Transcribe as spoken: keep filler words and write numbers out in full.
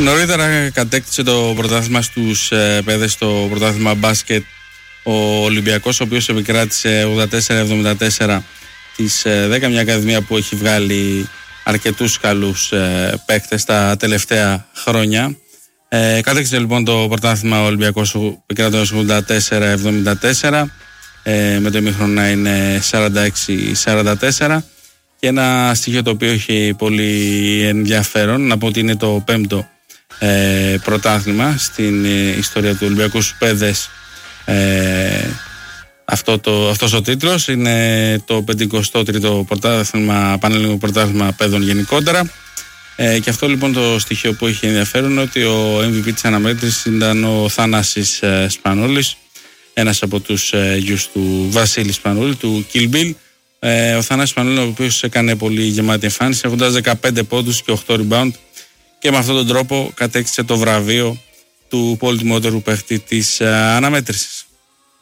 Νωρίτερα κατέκτησε το πρωτάθλημα στους ε, παιδες στο πρωτάθλημα μπάσκετ ο Ολυμπιακός, ο οποίος επικράτησε ογδόντα τέσσερα εβδομήντα τέσσερα της ε, δέκα, μια ακαδημία που έχει βγάλει αρκετούς καλούς ε, παίκτες τα τελευταία χρόνια. Ε, κατέκτησε λοιπόν το πρωτάθλημα ο Ολυμπιακός επικράτοντας ογδόντα τέσσερα εβδομήντα τέσσερα, ε, με το ημίχρονο να είναι σαράντα έξι σαράντα τέσσερα. Και ένα στοιχείο το οποίο έχει πολύ ενδιαφέρον, να πω ότι είναι το πέμπτο ε, πρωτάθλημα στην ε, ιστορία του Ολυμπιακού στους παιδες. Ε, αυτό το, αυτός ο τίτλος είναι το πενηκοστό τρίτο πρωτάθλημα, πανελληνικό πρωτάθλημα παιδών γενικότερα. Ε, και αυτό λοιπόν το στοιχείο που έχει ενδιαφέρον είναι ότι ο εμ βι πι της αναμέτρησης ήταν ο Θανάσης ε, Σπανούλης, ένας από τους ε, γιους του Βασίλη Σπανούλη, του Kill Bill. Ε, ο Θανάσης Σπανούλης, ο οποίος έκανε πολύ γεμάτη εμφάνιση, έχοντας δεκαπέντε πόντους και οκτώ rebound, και με αυτόν τον τρόπο κατέκτησε το βραβείο του πολυτιμότερου παίχτη της ε, αναμέτρησης.